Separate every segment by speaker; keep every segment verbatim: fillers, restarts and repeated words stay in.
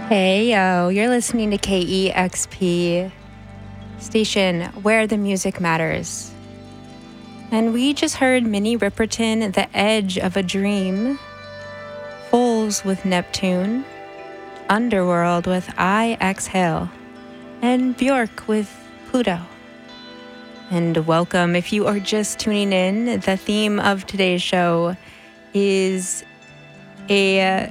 Speaker 1: Hey, yo, you're listening to K E X P, station where the music matters. And we just heard Minnie Riperton, The Edge of a Dream, Foals with Neptune, Underworld with I Exhale, and Bjork with Pluto. And welcome. If you are just tuning in, the theme of today's show is a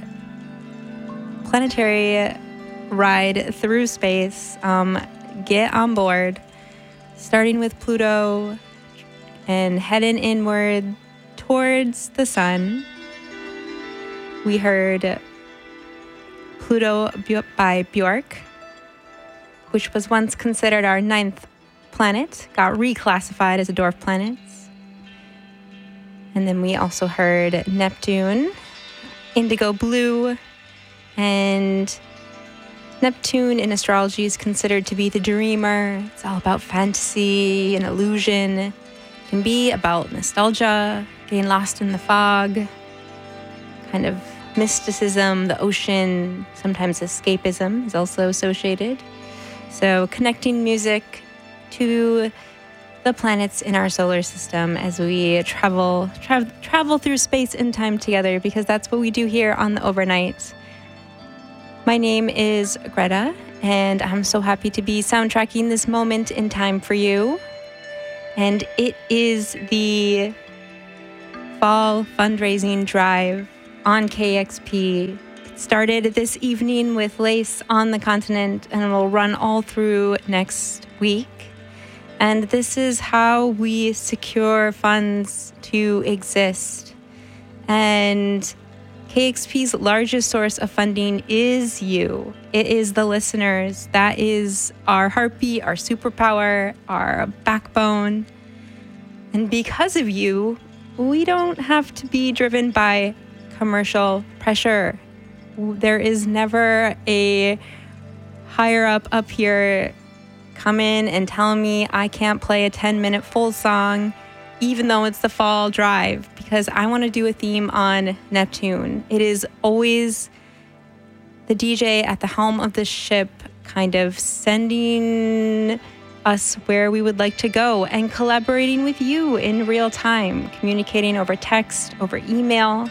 Speaker 1: planetary ride through space. Um, get on board, starting with Pluto and heading inward towards the sun. We heard Pluto by Bjork, which was once considered our ninth planet, got reclassified as a dwarf planet. And then we also heard Neptune, Indigo Blue. And Neptune in astrology is considered to be the dreamer. It's all about fantasy and illusion. It can be about nostalgia, getting lost in the fog, kind of mysticism, the ocean, sometimes escapism is also associated. So connecting music to the planets in our solar system as we travel, tra- travel through space and time together, because that's what we do here on the Overnight. My name is Greta, and I'm so happy to be soundtracking this moment in time for you. And it is the fall fundraising drive on K X P. It started this evening with Lace on the continent, and it will run all through next week. And this is how we secure funds to exist. And K X P's largest source of funding is you. It is the listeners. That is our heartbeat, our superpower, our backbone. And because of you, we don't have to be driven by commercial pressure. There is never a higher up up here come in and tell me I can't play a ten minute full song, even though it's the fall drive, because I want to do a theme on Neptune. It is always the D J at the helm of the ship, kind of sending us where we would like to go and collaborating with you in real time, communicating over text, over email,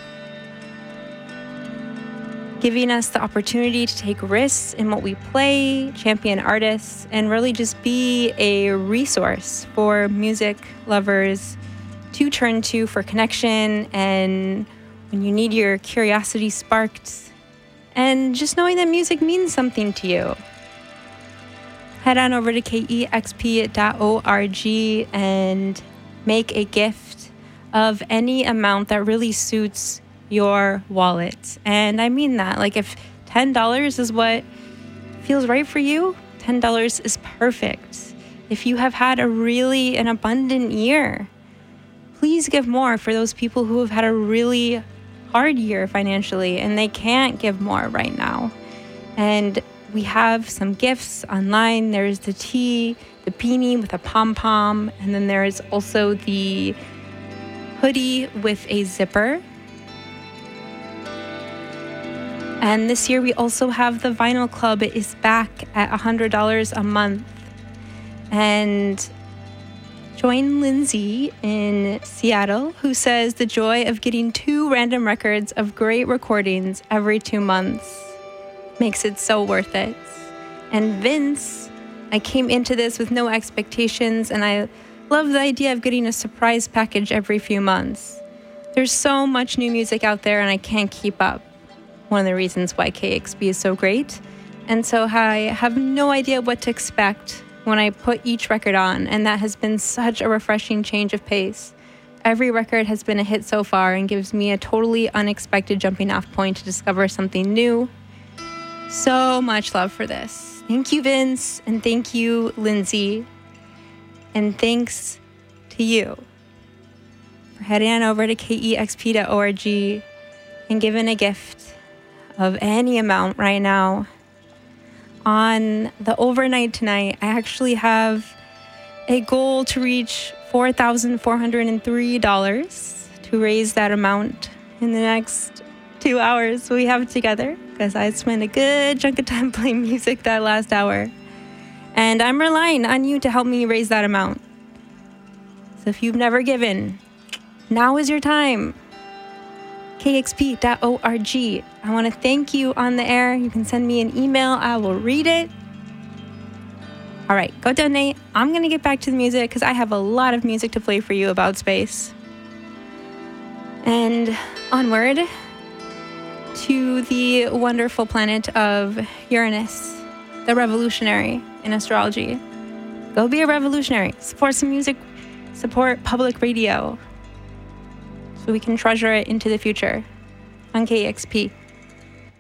Speaker 1: giving us the opportunity to take risks in what we play, champion artists, and really just be a resource for music lovers to turn to for connection and when you need your curiosity sparked, and just knowing that music means something to you. Head on over to K E X P dot org and make a gift of any amount that really suits your wallet. And I mean that. Like, if ten dollars is what feels right for you, ten dollars is perfect. If you have had a really an abundant year, please give more for those people who have had a really hard year financially and they can't give more right now. And we have some gifts online. There's the tee, the beanie with a pom-pom, and then there's also the hoodie with a zipper. And this year we also have the Vinyl Club. It is back at one hundred dollars a month. And join Lindsay in Seattle, who says the joy of getting two random records of great recordings every two months makes it so worth it. And Vince, I came into this with no expectations, and I love the idea of getting a surprise package every few months. There's so much new music out there, and I can't keep up. One of the reasons why K X P is so great. And so I have no idea what to expect when I put each record on, and that has been such a refreshing change of pace. Every record has been a hit so far and gives me a totally unexpected jumping off point to discover something new. So much love for this. Thank you, Vince, and thank you, Lindsay. And thanks to you for heading on over to K E X P dot org and giving a gift of any amount right now. On the overnight tonight, I actually have a goal to reach four thousand four hundred three dollars to raise that amount in the next two hours we have together, because I spent a good chunk of time playing music that last hour. And I'm relying on you to help me raise that amount. So if you've never given, now is your time. K X P dot org. I want to thank you on the air. You can send me an email. I will read it. All right, go donate. I'm going to get back to the music because I have a lot of music to play for you about space. And onward to the wonderful planet of Uranus, the revolutionary in astrology. Go be a revolutionary. Support some music. Support public radio so we can treasure it into the future on K X P.